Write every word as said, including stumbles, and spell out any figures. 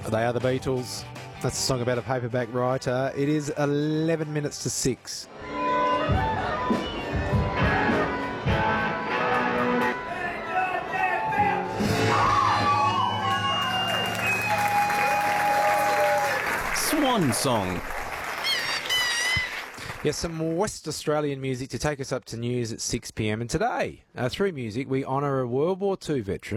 They are the Beatles. That's a song about a paperback writer. It is eleven minutes to six. Swan song. Yes, some West Australian music to take us up to news at six p m. And today, uh, through music, we honour a World War Two veteran